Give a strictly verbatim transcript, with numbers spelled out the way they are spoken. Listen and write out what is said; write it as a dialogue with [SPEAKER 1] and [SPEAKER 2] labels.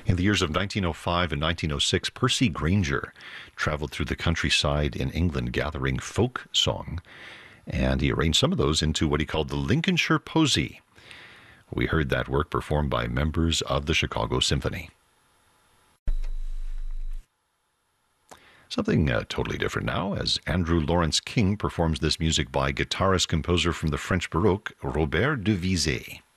[SPEAKER 1] In the years of nineteen oh five and nineteen oh six, Percy Grainger traveled through the countryside in England gathering folk song, and he arranged some of those into what he called the Lincolnshire Posy. We heard that work performed by members of the Chicago Symphony. Something uh, totally different now, as Andrew Lawrence King performs this music by guitarist-composer from the French Baroque, Robert Duvizet.